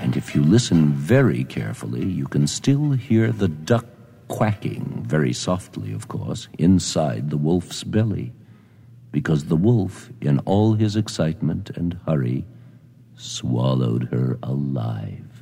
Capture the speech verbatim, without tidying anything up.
And if you listen very carefully, you can still hear the duck quacking, very softly, of course, inside the wolf's belly, because the wolf, in all his excitement and hurry, swallowed her alive.